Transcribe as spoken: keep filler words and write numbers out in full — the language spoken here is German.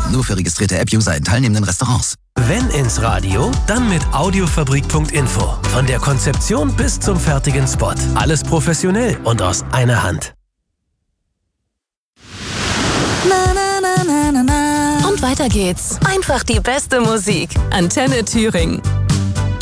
Nur für registrierte App-User in teilnehmenden Restaurants. Wenn ins Radio, dann mit Audiofabrik Punkt info. Von der Konzeption bis zum fertigen Spot. Alles professionell und aus einer Hand. Na, na, na, na, na, na. Und weiter geht's. Einfach die beste Musik. Antenne Thüringen.